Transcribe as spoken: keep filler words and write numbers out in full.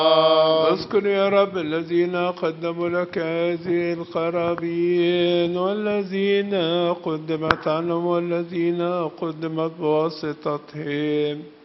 اذكر يا رب الذين قدموا لك هذه القرابين والذين قدمت عنهم والذين قدمت بواسطتهم